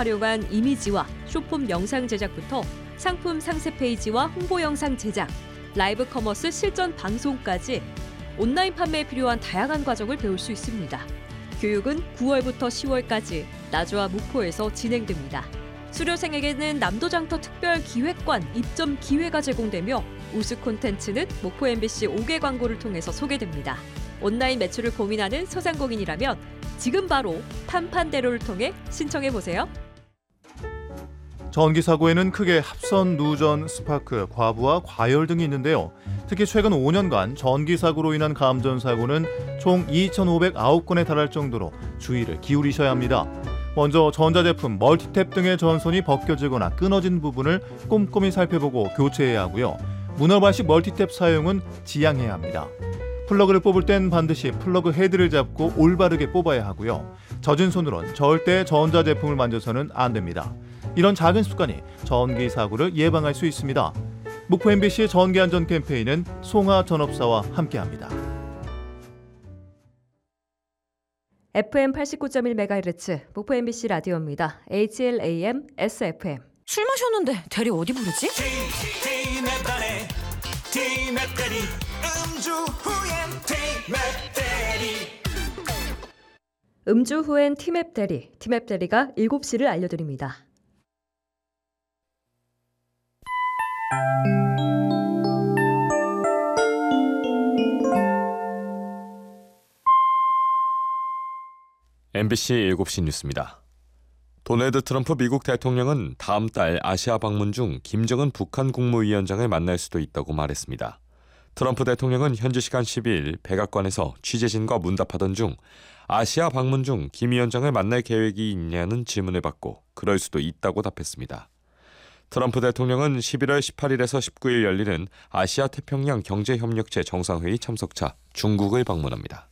활용한 이미지와 쇼폼 영상 제작부터 상품 상세 페이지와 홍보 영상 제작, 라이브 커머스 실전 방송까지 온라인 판매에 필요한 다양한 과정을 배울 수 있습니다. 교육은 9월부터 10월까지 나주와 목포에서 진행됩니다. 수료생에게는 남도장터 특별기획관 입점 기회가 제공되며 우수 콘텐츠는 목포 MBC 5개 광고를 통해서 소개됩니다. 온라인 매출을 고민하는 소상공인이라면 지금 바로 판판대로를 통해 신청해보세요. 전기 사고에는 크게 합선, 누전, 스파크, 과부하, 과열 등이 있는데요. 특히 최근 5년간 전기 사고로 인한 감전 사고는 총 2,509건에 달할 정도로 주의를 기울이셔야 합니다. 먼저 전자제품, 멀티탭 등의 전선이 벗겨지거나 끊어진 부분을 꼼꼼히 살펴보고 교체해야 하고요. 문어발식 멀티탭 사용은 지양해야 합니다. 플러그를 뽑을 땐 반드시 플러그 헤드를 잡고 올바르게 뽑아야 하고요. 젖은 손으론 절대 전자제품을 만져서는 안 됩니다. 이런 작은 습관이 전기 사고를 예방할 수 있습니다. 목포 MBC 전기안전 캠페인은 송하 전업사와 함께합니다. FM 89.1MHz 목포 MBC 라디오입니다. HLAM SFM. 술 마셨는데 대리 어디 부르지? 음주 후엔 티맵 대리. 티맵 대리가 7시를 알려드립니다. MBC 7시 뉴스입니다. 도널드 트럼프 미국 대통령은 다음 달 아시아 방문 중 김정은 북한 국무위원장을 만날 수도 있다고 말했습니다. 트럼프 대통령은 현지 시간 12일 백악관에서 취재진과 문답하던 중 아시아 방문 중 김 위원장을 만날 계획이 있냐는 질문을 받고 그럴 수도 있다고 답했습니다. 트럼프 대통령은 11월 18일에서 19일 열리는 아시아 태평양 경제협력체 정상회의 참석차 중국을 방문합니다.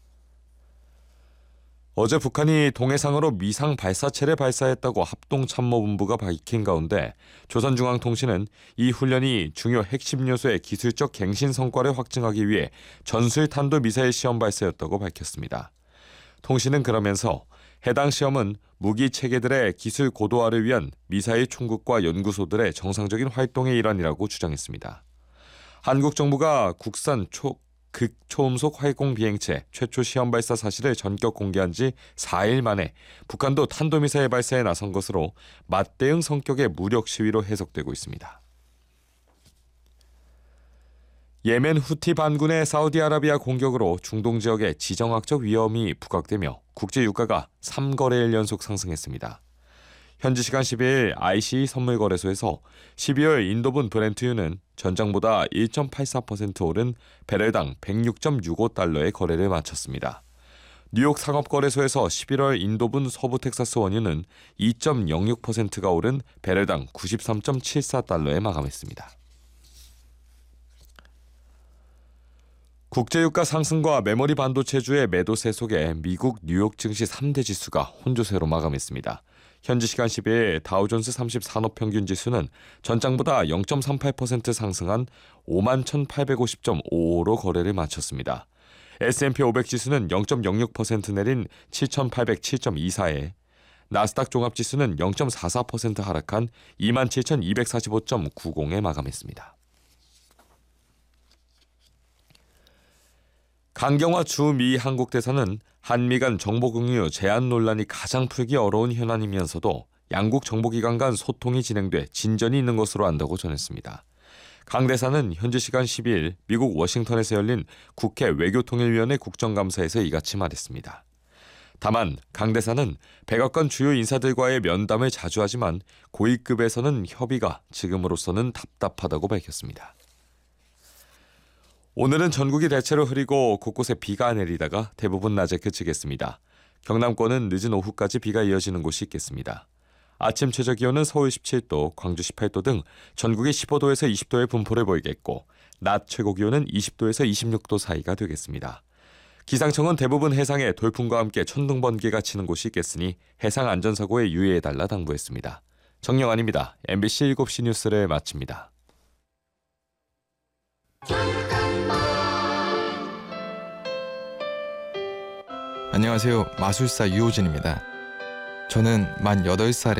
어제 북한이 동해상으로 미상 발사체를 발사했다고 합동참모본부가 밝힌 가운데 조선중앙통신은 이 훈련이 중요 핵심 요소의 기술적 갱신 성과를 확증하기 위해 전술탄도미사일 시험 발사였다고 밝혔습니다. 통신은 그러면서 해당 시험은 무기 체계들의 기술 고도화를 위한 미사일 총국과 연구소들의 정상적인 활동의 일환이라고 주장했습니다. 한국 정부가 국산 극초음속 활공 비행체 최초 시험 발사 사실을 전격 공개한 지 4일 만에 북한도 탄도미사일 발사에 나선 것으로 맞대응 성격의 무력 시위로 해석되고 있습니다. 예멘 후티 반군의 사우디아라비아 공격으로 중동 지역에 지정학적 위험이 부각되며 국제 유가가 3거래일 연속 상승했습니다. 현지 시간 12일 ICE 선물거래소에서 12월 인도분 브렌트유는 전장보다 1.84% 오른 배럴당 106.65달러의 거래를 마쳤습니다. 뉴욕 상업거래소에서 11월 인도분 서부 텍사스 원유는 2.06%가 오른 배럴당 93.74달러에 마감했습니다. 국제유가 상승과 메모리 반도체주의 매도세 속에 미국 뉴욕 증시 3대 지수가 혼조세로 마감했습니다. 현지 시간 10일 다우존스 30 산업평균지수는 전장보다 0.38% 상승한 51,850.55로 거래를 마쳤습니다. S&P 500 지수는 0.06% 내린 7,807.24에 나스닥 종합지수는 0.44% 하락한 27,245.90에 마감했습니다. 강경화 주미 한국 대사는 한미 간 정보 공유 제한 논란이 가장 풀기 어려운 현안이면서도 양국 정보기관 간 소통이 진행돼 진전이 있는 것으로 안다고 전했습니다. 강 대사는 현지 시간 12일 미국 워싱턴에서 열린 국회 외교통일위원회 국정감사에서 이같이 말했습니다. 다만 강 대사는 백악관 주요 인사들과의 면담을 자주 하지만 고위급에서는 협의가 지금으로서는 답답하다고 밝혔습니다. 오늘은 전국이 대체로 흐리고 곳곳에 비가 내리다가 대부분 낮에 그치겠습니다. 경남권은 늦은 오후까지 비가 이어지는 곳이 있겠습니다. 아침 최저기온은 서울 17도, 광주 18도 등 전국이 15도에서 20도의 분포를 보이겠고 낮 최고기온은 20도에서 26도 사이가 되겠습니다. 기상청은 대부분 해상에 돌풍과 함께 천둥 번개가 치는 곳이 있겠으니 해상 안전사고에 유의해달라 당부했습니다. 정영환입니다. MBC 7시 뉴스를 마칩니다. 안녕하세요. 마술사 유호진입니다. 저는 만 8살에